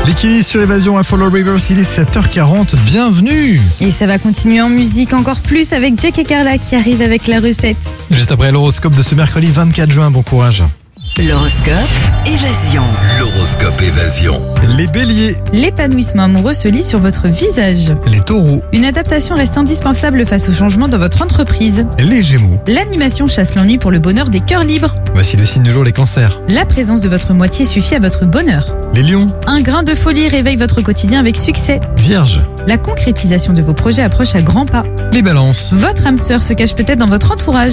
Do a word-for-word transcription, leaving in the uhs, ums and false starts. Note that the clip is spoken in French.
Les Killis sur Évasion à Follow Rivers, il est sept heures quarante, bienvenue. Et ça va continuer en musique encore plus avec Jack et Carla qui arrivent avec la recette. Juste après l'horoscope de ce mercredi vingt-quatre juin, bon courage. L'horoscope Évasion. L'horoscope Évasion. Les béliers, L'épanouissement amoureux se lit sur votre visage. les taureaux, Une adaptation reste indispensable face au changement dans votre entreprise. les gémeaux. L'animation chasse l'ennui pour le bonheur des cœurs libres. Voici le signe du jour, les cancers. La présence de votre moitié suffit à votre bonheur. Les lions, Un grain de folie réveille votre quotidien avec succès. vierges. La concrétisation de vos projets approche à grands pas. Les balances. Votre âme sœur se cache peut-être dans votre entourage.